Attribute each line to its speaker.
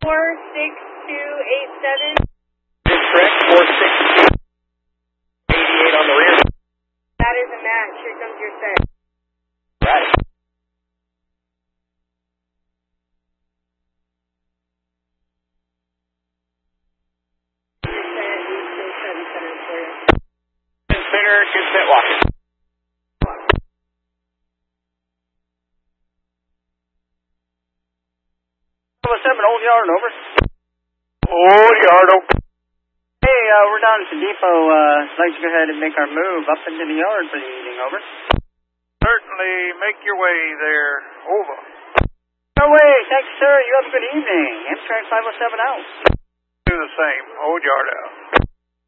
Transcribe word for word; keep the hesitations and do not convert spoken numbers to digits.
Speaker 1: four six two eight seven.
Speaker 2: Is correct, four six two eighty-eight on the rear.
Speaker 1: That is a match. Here comes your set.
Speaker 2: Right.
Speaker 1: Your set, eight six seven center for you.
Speaker 2: Center, good set walking. seven, Old Yard, over. Old Yard, over. Hey, uh, we're down at the depot. Uh, I'd like to go ahead and make our move up into the yard for the evening, over.
Speaker 3: Certainly, make your way there, over.
Speaker 2: No way, thanks, sir. You have a good evening. Amtrak five oh seven out.
Speaker 3: Do the same, Old Yard out.